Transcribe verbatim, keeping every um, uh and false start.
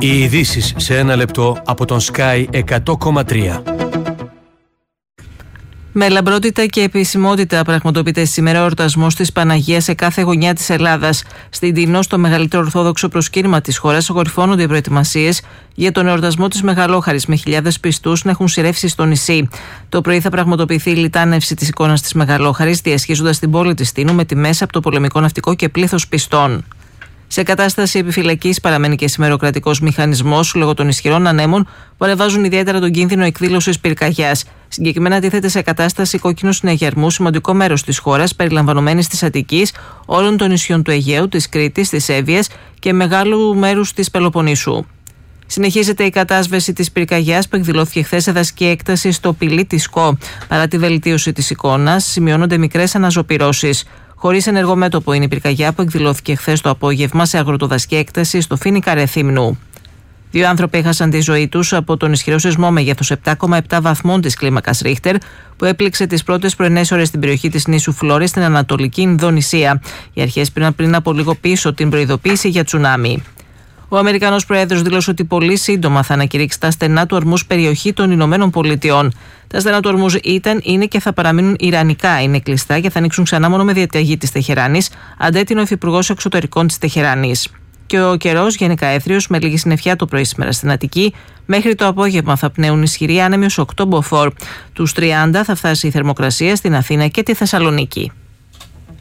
Οι ειδήσεις σε ένα λεπτό από τον Sky εκατό κόμμα τρία. Με λαμπρότητα και επισημότητα πραγματοποιείται σήμερα ο εορτασμός της Παναγίας σε κάθε γωνιά της Ελλάδας. Στην Τινό, το μεγαλύτερο ορθόδοξο προσκύνημα της χώρας, κορυφώνονται οι προετοιμασίες για τον εορτασμό της Μεγαλόχαρης, με χιλιάδες πιστούς να έχουν σειρεύσει στο νησί. Το πρωί θα πραγματοποιηθεί η λιτάνευση της εικόνας της Μεγαλόχαρης, διασχίζοντας την πόλη της Τίνου με τιμές από το πολεμικό ναυτικό και πλήθος πιστών. Σε κατάσταση επιφυλακής παραμένει και σήμερα ο κρατικός μηχανισμός λόγω των ισχυρών ανέμων που ανεβάζουν ιδιαίτερα τον κίνδυνο εκδήλωσης πυρκαγιάς. Συγκεκριμένα τίθεται σε κατάσταση κόκκινου συναγερμού σημαντικό μέρος της χώρας, περιλαμβανομένης της Αττικής, όλων των νησιών του Αιγαίου, της Κρήτης, της Εύβοιας και μεγάλου μέρους της Πελοποννήσου. Συνεχίζεται η κατάσβεση της πυρκαγιάς που εκδηλώθηκε χθες σε δασική έκταση στο Πηλί της Κο. Παρά τη βελτίωση της εικόνας, σημειώνονται μικρές αναζωπυρώσεις. Χωρίς ενεργό μέτωπο είναι η πυρκαγιά που εκδηλώθηκε χθες το απόγευμα σε αγροτοδασική έκταση στο Φοίνικα Ρεθύμνου. Δύο άνθρωποι έχασαν τη ζωή τους από τον ισχυρό σεισμό μέγεθος επτά κόμμα επτά βαθμών της κλίμακας Ρίχτερ που έπληξε τις πρώτες πρωινές ώρες στην περιοχή της νήσου Φλόρη στην Ανατολική Ινδονησία. Οι αρχές πήραν πριν από λίγο πίσω την προειδοποίηση για τσουνάμι. Ο Αμερικανός Πρόεδρος δήλωσε ότι πολύ σύντομα θα ανακηρύξει τα στενά του Ορμούζ περιοχή των Ηνωμένων Πολιτειών. Τα στενά του Ορμούζ ήταν, είναι και θα παραμείνουν ιρανικά. Είναι κλειστά και θα ανοίξουν ξανά μόνο με διαταγή της Τεχεράνης, αντέτεινε ο Υφυπουργός Εξωτερικών της Τεχεράνης. Και ο καιρός γενικά έθριος με λίγη συννεφιά το πρωί σήμερα στην Αττική. Μέχρι το απόγευμα θα πνέουν ισχυροί άνεμοι ως οκτώ μποφόρ. Τους τριάντα θα φτάσει η θερμοκρασία στην Αθήνα και τη Θεσσαλονίκη.